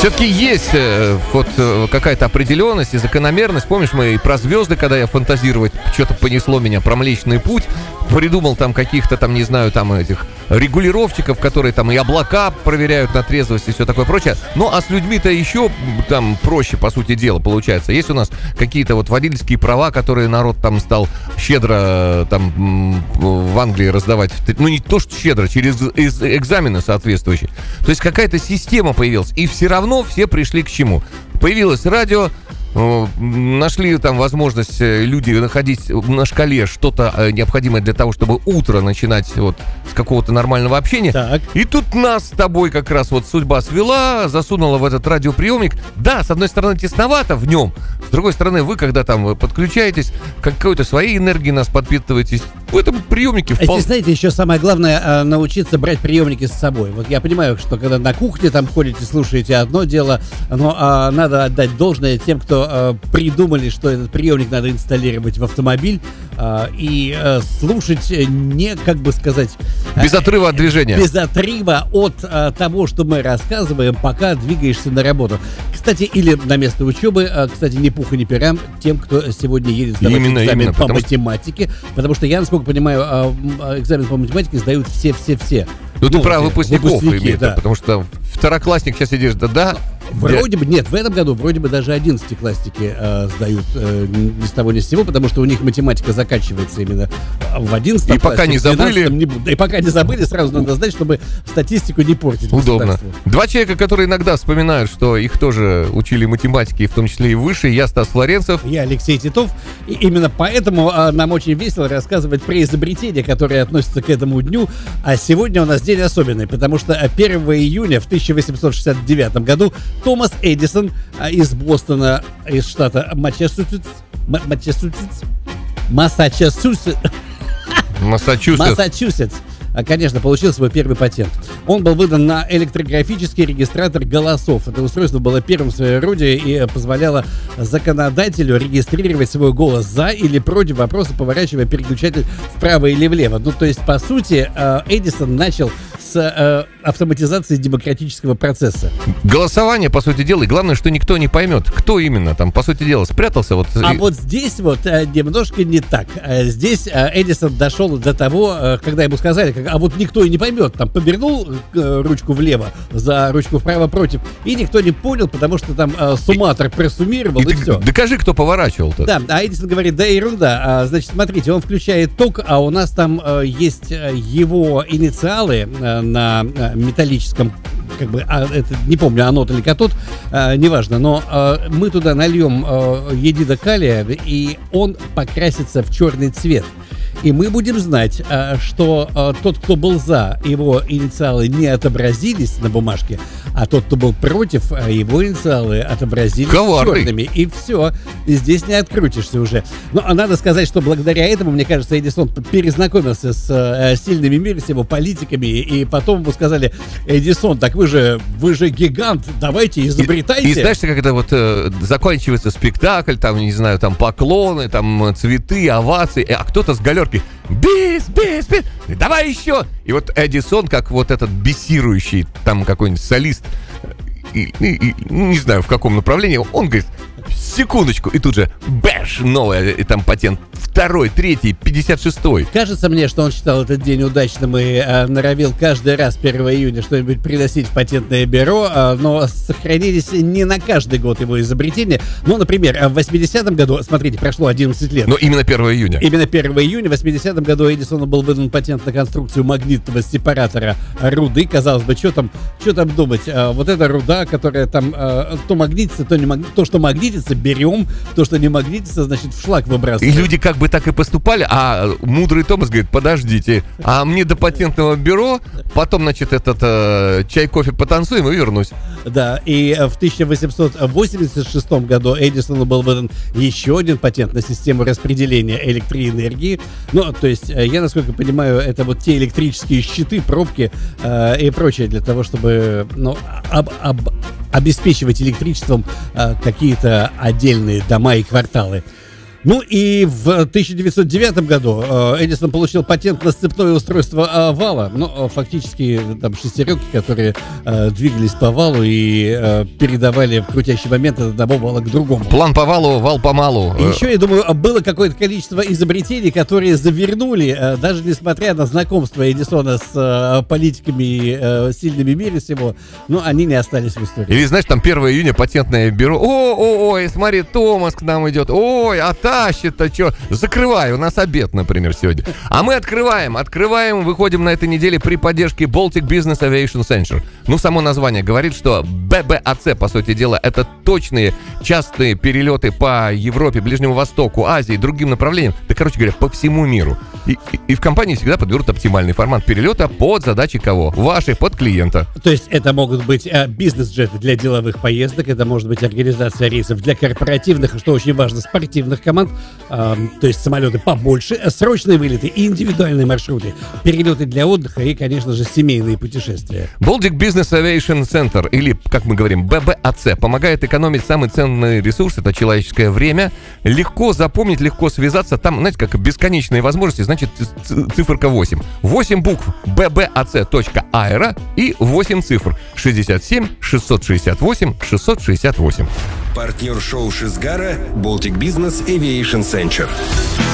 Все-таки есть какая-то определенность и закономерность. Помнишь, мы и про звезды, когда я фантазировать, что-то понесло меня про Млечный Путь, придумал там каких-то там, не знаю, там этих регулировщиков, которые там и облака проверяют на трезвость и все такое прочее. Ну, а с людьми-то еще там проще, по сути дела, получается. Есть у нас какие-то вот водительские права, которые народ там стал щедро там в Англии раздавать. Ну, не то, что щедро, через экзамены соответствующие. То есть какая-то система появилась. И все равно все пришли к чему? Появилось радио, нашли там возможность люди находить на шкале что-то необходимое для того, чтобы утро начинать вот с какого-то нормального общения. Так. И тут нас с тобой как раз вот судьба свела, засунула в этот радиоприемник. Да, с одной стороны тесновато в нем, с другой стороны вы, когда там подключаетесь, какой-то своей энергией нас подпитываетесь, в этом приемнике вполне... Знаете, еще самое главное научиться брать приемники с собой. Вот я понимаю, что когда на кухне там ходите, слушаете одно дело, но надо отдать должное тем, кто придумали, что этот приемник надо инсталлировать в автомобиль и слушать не, как бы сказать... Без отрыва от движения. Без отрыва от того, что мы рассказываем, пока двигаешься на работу. Кстати, или на место учебы, кстати, ни пуха, ни пера тем, кто сегодня едет сдавать экзамен по математике, потому что я, насколько понимаю, экзамен по математике сдают все. Ну, ты про выпускников имеешь, да. Потому что второклассник сейчас сидишь, да. Вроде бы, нет, в этом году вроде бы даже 11-классники сдают ни с того ни с сего, потому что у них математика заканчивается именно в 11 классе. И пока не забыли. И пока не забыли, сразу надо знать, чтобы статистику не портить. Удобно. Два человека, которые иногда вспоминают, что их тоже учили математике, в том числе и выше. Я Стас Флоренцев. Я Алексей Титов. И именно поэтому нам очень весело рассказывать про изобретения, которые относятся к этому дню. А сегодня у нас день особенный, потому что 1 июня в 1869 году Томас Эдисон из Бостона, из штата Массачусетс, конечно, получил свой первый патент. Он был выдан на электрографический регистратор голосов. Это устройство было первым в своей роде и позволяло законодателю регистрировать свой голос за или против вопроса, поворачивая переключатель вправо или влево. Ну, то есть, по сути, Эдисон начал с автоматизации демократического процесса. Голосование, по сути дела, и главное, что никто не поймет, кто именно там, по сути дела, спрятался. Вот. А вот здесь вот немножко не так. Здесь Эдисон дошел до того, когда ему сказали, а вот никто и не поймет, там повернул ручку влево, за ручку вправо против, и никто не понял, потому что там сумматор просуммировал, и все. Докажи, кто поворачивал-то. Да, а Эдисон говорит, да ерунда. Значит, смотрите, он включает ток, а у нас там есть его инициалы на металлическом, как бы, это, не помню, анод или катод, неважно, но мы туда нальем йодида калия, и он покрасится в черный цвет. И мы будем знать, что тот, кто был за, его инициалы не отобразились на бумажке, а тот, кто был против, его инициалы отобразились черными. И все. И здесь не открутишься уже. Но надо сказать, что благодаря этому, мне кажется, Эдисон перезнакомился с сильными мира сего, политиками, и потом ему сказали: Эдисон, так вы же гигант, давайте, изобретайте. И знаешь, как это вот заканчивается спектакль, там, не знаю, там поклоны, там цветы, овации, а кто-то с галерки: бис, давай еще. И вот Эдисон, как вот этот бисирующий там какой-нибудь солист, не знаю в каком направлении, он говорит: секундочку, и тут же бэш, новый там патент, 2-й, 3-й, 56-й. Кажется мне, что он считал этот день удачным и норовил каждый раз 1 июня что-нибудь приносить в патентное бюро, но сохранились не на каждый год его изобретения. Ну, например, в 80-м году, смотрите, прошло 11 лет. Но именно 1 июня. Именно 1 июня в 80-м году Эдисону был выдан патент на конструкцию магнитного сепаратора руды. Казалось бы, что там думать? Вот эта руда, которая там то магнитится, то не магнитится. То, что магнитится, берем. То, что не магнитится, значит, в шлак выбрасываем. И люди как бы так и поступали, а мудрый Томас говорит: подождите, а мне до патентного бюро, потом, значит, чай, кофе потанцуем и вернусь. Да, и в 1886 году Эдисону был выдан еще один патент на систему распределения электроэнергии. Ну, то есть, я, насколько понимаю, это вот те электрические щиты, пробки и прочее для того, чтобы, обеспечивать электричеством какие-то отдельные дома и кварталы. Ну и в 1909 году Эдисон получил патент на сцепное устройство вала. Ну, фактически там шестеренки, которые двигались по валу и передавали в крутящий момент от одного вала к другому. План по валу, вал по малу. И еще, я думаю, было какое-то количество изобретений, которые завернули, даже несмотря на знакомство Эдисона с политиками сильными в мире всего, но они не остались в истории. Или, знаешь, там 1 июня патентное бюро. Ой, смотри, Томас к нам идет. Ой, а тащит-то что? Закрывай, у нас обед, например, сегодня. А мы открываем, выходим на этой неделе при поддержке Baltic Business Aviation Center. Ну, само название говорит, что ББАЦ, по сути дела, это точные частые перелеты по Европе, Ближнему Востоку, Азии, другим направлениям. Да, короче говоря, по всему миру. И в компании всегда подберут оптимальный формат перелета под задачи кого? Вашей, под клиента. То есть это могут быть бизнес-джеты для деловых поездок, это может быть организация рейсов для корпоративных, и, что очень важно, спортивных команд, то есть самолеты побольше, срочные вылеты, индивидуальные маршруты, перелеты для отдыха и, конечно же, семейные путешествия. Baltic Business Aviation Center, или, как мы говорим, ББАЦ, помогает экономить самый ценный ресурс, это человеческое время. Легко запомнить, легко связаться. Там, знаете, как бесконечные возможности, значит, циферка 8. 8 букв bbac.aero и 8 цифр 67 668 668. Партнер шоу Шизгара Baltic Business Aviation Center.